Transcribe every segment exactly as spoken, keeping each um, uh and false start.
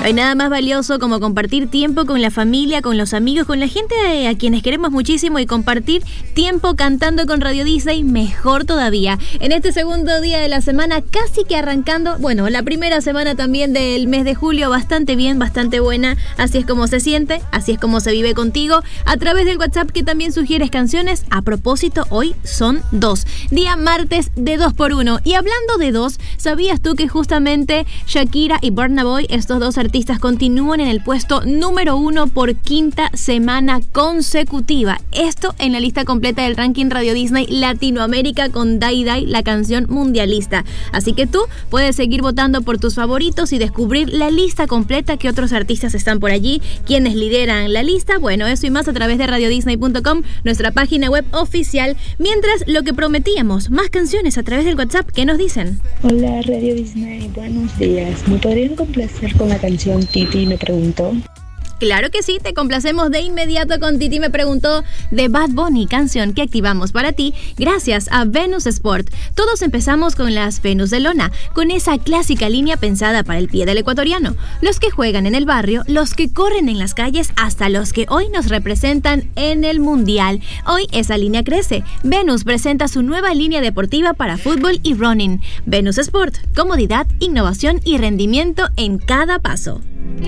No hay nada más valioso como compartir tiempo con la familia, con los amigos, con la gente a quienes queremos muchísimo y compartir tiempo cantando con Radio Disney, mejor todavía. En este segundo día de la semana, casi que arrancando, bueno, la primera semana también del mes de julio, bastante bien, bastante buena. Así es como se siente, así es como se vive contigo, a través del WhatsApp que también sugieres canciones. A propósito, hoy son dos. Día martes de dos por uno. Y hablando de dos, ¿sabías tú que justamente Shakira y Burna Boy, estos dos artistas, artistas continúan en el puesto número uno por quinta semana consecutiva? Esto en la lista completa del ranking Radio Disney Latinoamérica con Die Die, la canción mundialista. Así que tú puedes seguir votando por tus favoritos y descubrir la lista completa, que otros artistas están por allí, quienes lideran la lista. Bueno, eso y más a través de radio disney punto com, nuestra página web oficial. Mientras, lo que prometíamos, más canciones a través del WhatsApp. ¿Qué nos dicen? Hola Radio Disney, buenos días. ¿Me podrían complacer con la canción Titi me preguntó? Claro que sí, te complacemos de inmediato con Titi me preguntó, de Bad Bunny, canción que activamos para ti gracias a Venus Sport. Todos empezamos con las Venus de lona, con esa clásica línea pensada para el pie del ecuatoriano. Los que juegan en el barrio, los que corren en las calles, hasta los que hoy nos representan en el Mundial. Hoy esa línea crece. Venus presenta su nueva línea deportiva para fútbol y running. Venus Sport, comodidad, innovación y rendimiento en cada paso.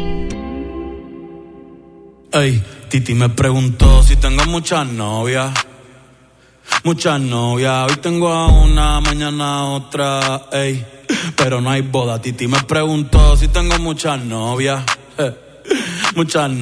Ey, Titi me preguntó si tengo muchas novias. Muchas novias, hoy tengo a una, mañana a otra, ey. Pero no hay boda. Titi me preguntó si tengo muchas novias. Muchas novias.